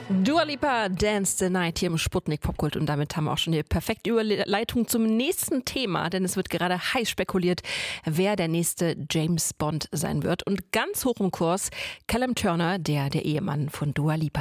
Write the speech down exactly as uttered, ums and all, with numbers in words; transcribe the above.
Dua Lipa, Dance the Night hier im Sputnik Popkult, und damit haben wir auch schon die perfekte Überleitung zum nächsten Thema, denn es wird gerade heiß spekuliert, wer der nächste James Bond sein wird, und ganz hoch im Kurs Callum Turner, der der Ehemann von Dua Lipa